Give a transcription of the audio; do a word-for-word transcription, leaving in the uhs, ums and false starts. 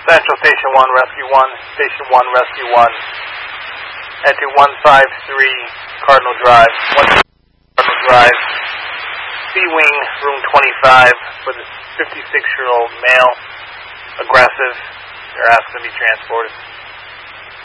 Central Station one, Rescue one, Station one, Rescue one. Enter one five three Cardinal Drive, one Cardinal Drive, C-Wing, room twenty-five, for the fifty-six-year-old male, aggressive. They're asking to be transported.